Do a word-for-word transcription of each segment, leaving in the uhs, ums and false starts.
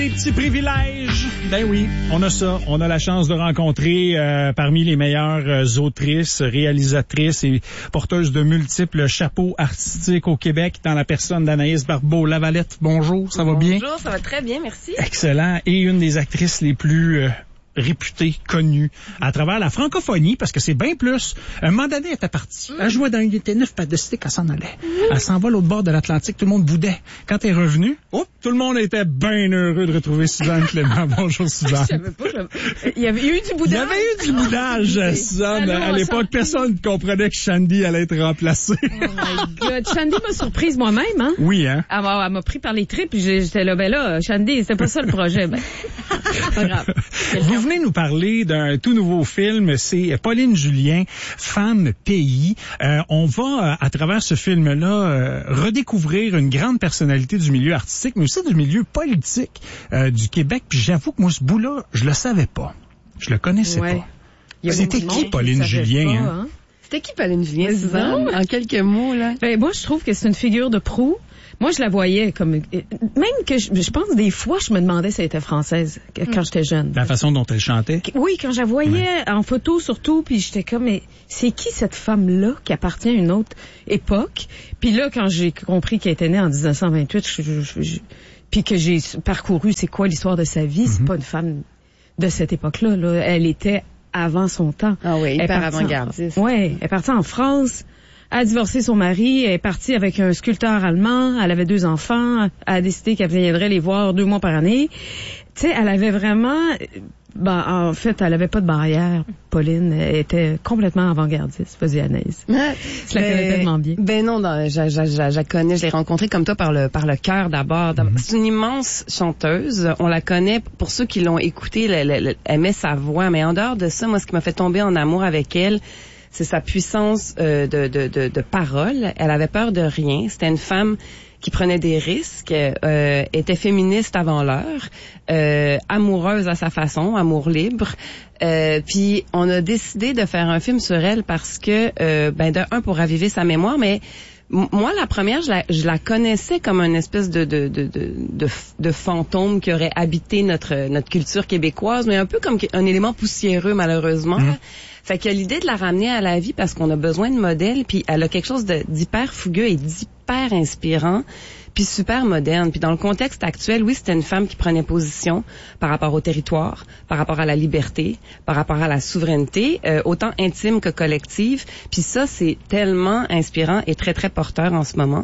Des petits privilèges. Ben oui, on a ça. On a la chance de rencontrer euh, parmi les meilleures euh, autrices, réalisatrices et porteuses de multiples chapeaux artistiques au Québec dans la personne d'Anaïs Barbeau-Lavalette. Bonjour, ça va bien? Bonjour, ça va très bien, merci. Excellent. Et une des actrices les plus... Euh, réputée, connue, à travers la francophonie, parce que c'est bien plus. Un moment donné, elle était partie. Elle jouait dans une unité neuf, pas de stick, elle s'en allait. Mm. Elle s'en va l'autre bord de l'Atlantique, tout le monde boudait. Quand elle est revenue, oh, tout le monde était bien heureux de retrouver Suzanne Clément. Bonjour, Suzanne. Je savais pas, je... Il y avait eu du boudage. Il y avait eu du boudage, oh, Suzanne. Allô, à l'époque, personne ne comprenait que Shandy allait être remplacée. Oh my God. Shandy m'a surprise moi-même, hein? Oui, hein? Elle m'a, elle m'a pris par les tripes, puis j'étais là, ben là, Shandy, c'était pas ça le projet. Ben, pas grave. Vous venez nous parler d'un tout nouveau film, c'est Pauline Julien, Femme Pays. Euh, on va, à travers ce film-là, euh, redécouvrir une grande personnalité du milieu artistique, mais aussi du milieu politique euh, du Québec. Puis j'avoue que moi, ce bout-là, je le savais pas. Je le connaissais ouais. pas. C'était qui, Pauline Julien? Pas, hein? hein? C'était qui, Pauline Julien, Suzanne? En quelques mots, là. Ben, moi, je trouve que c'est une figure de proue. Moi, je la voyais comme... Même que je, je pense, des fois, je me demandais si elle était française quand mm. j'étais jeune. La façon dont elle chantait? Oui, quand je la voyais ouais. en photo surtout, puis j'étais comme, mais c'est qui cette femme-là qui appartient à une autre époque? Puis là, quand j'ai compris qu'elle était née en dix-neuf cent vingt-huit, je, je, je, je, puis que j'ai parcouru c'est quoi l'histoire de sa vie, mm-hmm. c'est pas une femme de cette époque-là. Là. Elle était avant son temps. Ah oui, hyper avant-gardiste. Oui, elle est partie en France... Elle a divorcé son mari, elle est partie avec un sculpteur allemand, elle avait deux enfants, elle a décidé qu'elle viendrait les voir deux mois par année. Tu sais, elle avait vraiment... Ben, en fait, elle avait pas de barrière, Pauline. Elle était complètement avant-gardiste. Vas-y, Anaïs. Tu la connais tellement bien. Ben non, non je, je, je, je la connais. Je l'ai rencontrée comme toi par le par le cœur d'abord. Mm-hmm. C'est une immense chanteuse. On la connaît, pour ceux qui l'ont écoutée, elle aimait sa voix. Mais en dehors de ça, moi, ce qui m'a fait tomber en amour avec elle, c'est sa puissance euh, de, de, de, de parole. Elle avait peur de rien. C'était une femme qui prenait des risques, euh, était féministe avant l'heure, euh, amoureuse à sa façon, amour libre. Euh, puis on a décidé de faire un film sur elle parce que, euh, ben de un, pour raviver sa mémoire, mais moi, la première, je la, je la connaissais comme une espèce de, de, de, de, de, de fantôme qui aurait habité notre, notre culture québécoise, mais un peu comme un élément poussiéreux, malheureusement. Mmh. Fait que l'idée de la ramener à la vie parce qu'on a besoin de modèles, puis elle a quelque chose de, d'hyper fougueux et d'hyper inspirant, puis super moderne. Puis dans le contexte actuel, oui, c'était une femme qui prenait position par rapport au territoire, par rapport à la liberté, par rapport à la souveraineté, euh, autant intime que collective. Puis ça, c'est tellement inspirant et très, très porteur en ce moment.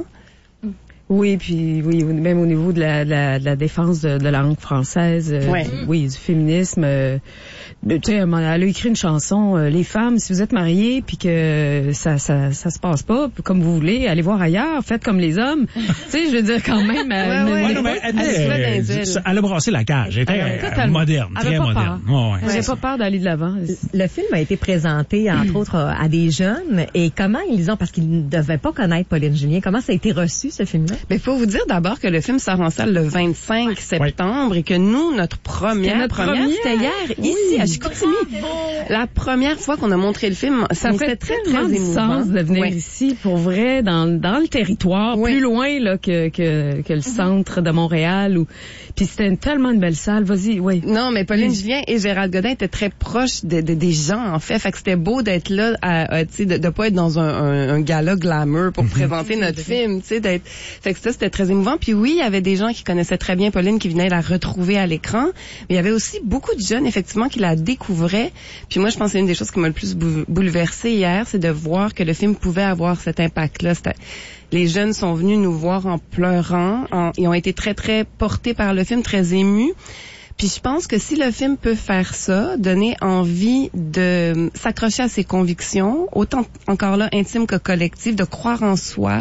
Oui, puis oui, même au niveau de la, de la, de la défense de, de la langue française, euh, ouais. du, oui, du féminisme. Euh, tu sais, elle a écrit une chanson, euh, les femmes, si vous êtes mariées, puis que ça, ça, ça se passe pas comme vous voulez, allez voir ailleurs, faites comme les hommes. Tu sais, je veux dire quand même. Euh, ouais, ouais, ouais, non, mais elle, elle, elle, elle a brassé la cage, elle était euh, moderne, elle très pas moderne. Peur. Ouais, ouais. Elle n'avait pas peur d'aller de l'avant. Le film a été présenté entre autres à des jeunes, et comment ils ont, parce qu'ils ne devaient pas connaître Pauline Julien, comment ça a été reçu ce film-là? Mais faut vous dire d'abord que le film sort en salle le vingt-cinq ouais. septembre et que nous, notre première, notre première, première, c'était hier, oui. ici, à Chicoutimi. La première fois qu'on a montré le film, ça fait très, très émouvant. Sens de venir ouais. ici, pour vrai, dans, dans le territoire, ouais. plus loin là que, que, que le centre de Montréal. Ou... Puis c'était une, tellement une belle salle. Vas-y, oui. Non, mais Pauline Julien et Gérald Godin étaient très proches de, de, des gens, en fait. Fait que c'était beau d'être là, à, à, tu sais, de, de pas être dans un, un, un gala glamour pour présenter notre film, tu sais, d'être. Fait que ça, c'était très émouvant. Puis oui, il y avait des gens qui connaissaient très bien Pauline, qui venaient la retrouver à l'écran. Mais il y avait aussi beaucoup de jeunes, effectivement, qui la découvraient. Puis moi, je pense que c'est une des choses qui m'a le plus bouleversée hier, c'est de voir que le film pouvait avoir cet impact-là. C'était... Les jeunes sont venus nous voir en pleurant. En... Ils ont été très, très portés par le film, très émus. Puis je pense que si le film peut faire ça, donner envie de s'accrocher à ses convictions, autant encore là intimes que collectives, de croire en soi,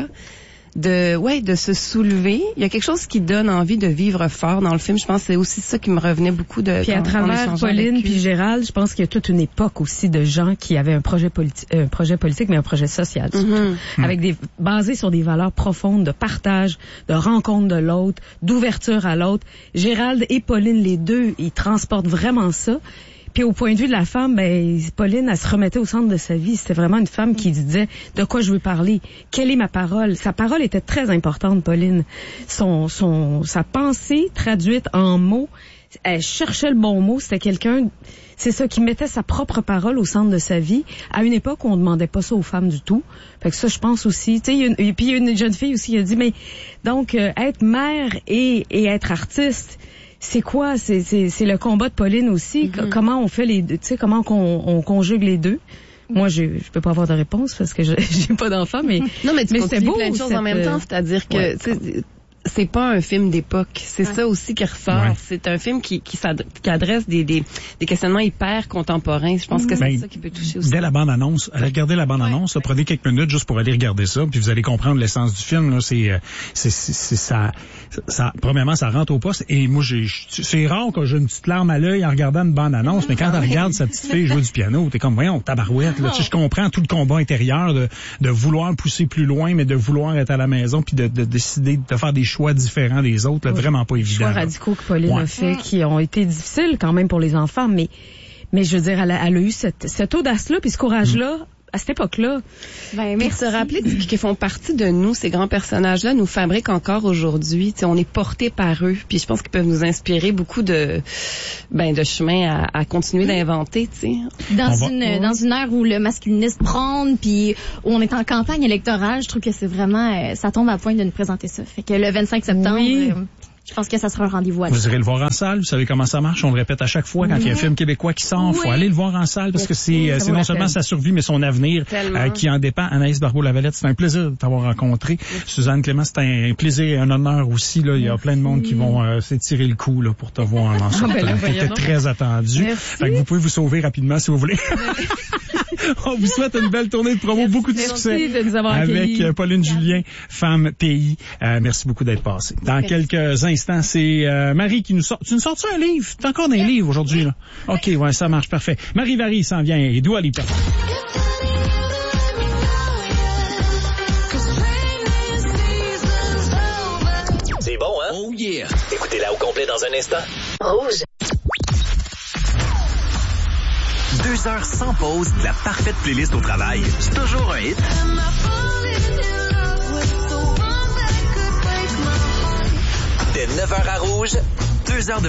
de ouais de se soulever, il y a quelque chose qui donne envie de vivre fort dans le film. Je pense que c'est aussi ça qui me revenait beaucoup de puis à travers Pauline puis Gérald, je pense qu'il y a toute une époque aussi de gens qui avaient un projet politique un projet politique mais un projet social surtout, mm-hmm. avec des basé sur des valeurs profondes de partage, de rencontre de l'autre, d'ouverture à l'autre. Gérald et Pauline, les deux, ils transportent vraiment ça. Puis au point de vue de la femme, ben Pauline, elle se remettait au centre de sa vie. C'était vraiment une femme qui disait de quoi je veux parler, quelle est ma parole. Sa parole était très importante, Pauline. Son, son, sa pensée traduite en mots, elle cherchait le bon mot. C'était quelqu'un, c'est ça, qui mettait sa propre parole au centre de sa vie. À une époque où on demandait pas ça aux femmes du tout. Fait que ça, je pense aussi. Tu sais, et puis il y a une jeune fille aussi qui a dit, mais donc euh, être mère et, et être artiste. C'est quoi? C'est, c'est, c'est le combat de Pauline aussi. Mm-hmm. Comment on fait les deux? Tu sais, comment qu'on, on conjugue les deux? Moi, je je peux pas avoir de réponse parce que je, j'ai pas d'enfant, mais non, mais tu mais continues c'est beau, plein de choses cette... en même temps, c'est-à-dire que ouais. tu sais, c'est pas un film d'époque, c'est ouais. ça aussi qui ressort. Ouais. C'est un film qui qui, qui adresse des, des des questionnements hyper contemporains. Je pense que c'est ben, ça qui peut toucher aussi. Dès la bande annonce, regardez la bande annonce, ouais. là, prenez quelques minutes juste pour aller regarder ça, puis vous allez comprendre l'essence du film. Là, c'est c'est c'est, c'est ça, ça. Premièrement, ça rentre au poste. Et moi, j'ai c'est rare que j'ai une petite larme à l'œil en regardant une bande annonce, mais quand tu regardes sa petite fille jouer du piano, t'es comme voyons tabarouette. Là, tu sais, je comprends tout le combat intérieur de de vouloir pousser plus loin, mais de vouloir être à la maison, puis de, de décider de faire des choix différents des autres, là, oui. vraiment pas évident. Les choix radicaux que Pauline ouais. a fait, qui ont été difficiles quand même pour les enfants, mais mais je veux dire, elle a, elle a eu cette, cette audace-là, puis ce courage-là, mm. à cette époque-là. Ben, mais se rappeler qu'ils font partie de nous, ces grands personnages-là, nous fabriquent encore aujourd'hui. T'sais, on est portés par eux, puis je pense qu'ils peuvent nous inspirer beaucoup de, ben, de chemins à, à continuer d'inventer. T'sais. Dans va... une ouais. dans une ère où le masculinisme prône, puis où on est en campagne électorale, je trouve que c'est vraiment, ça tombe à point de nous présenter ça. Fait que le vingt-cinq septembre. Oui. Euh, Je pense que ça sera un rendez-vous à Vous irez le voir en salle. Vous savez comment ça marche. On le répète à chaque fois. Quand oui. il y a un film québécois qui sort, il oui. faut aller le voir en salle parce que c'est, oui, c'est non seulement sa survie, mais son avenir euh, qui en dépend. Anaïs Barbeau-Lavalette, c'est un plaisir de t'avoir rencontré. Oui. Suzanne Clément, c'est un plaisir et un honneur aussi. Là. Il y a plein de monde qui vont euh, s'étirer le cou là, pour te voir en sortant. Ah, ben C'était très attendu. Fait que vous pouvez vous sauver rapidement si vous voulez. On vous souhaite une belle tournée de promo, merci, beaucoup de succès de nous avoir avec euh, Pauline merci. Julien, Femme Pays. Euh, merci beaucoup d'être passée. Dans merci. quelques instants, c'est euh, Marie qui nous sort. Tu nous sors-tu un livre? T'as encore des livres aujourd'hui, là? OK, ouais, ça marche, parfait. Marie Vary s'en vient et Dua Lipa. C'est bon, hein? Oh yeah! Écoutez-la au complet dans un instant. Rouge. Deux heures sans pause, de la parfaite playlist au travail. C'est toujours un hit. Dès neuf heures à Rouge, deux heures de